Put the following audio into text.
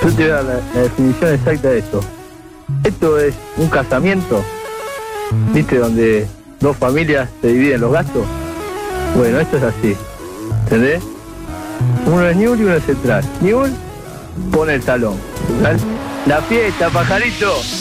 Yo te voy a dar la definición exacta de esto. Esto es un casamiento, ¿viste? Donde dos familias se dividen los gastos. Bueno, esto es así, ¿entendés? Uno es Ñul y uno es Central. Ñul pone el talón. La fiesta, pajarito.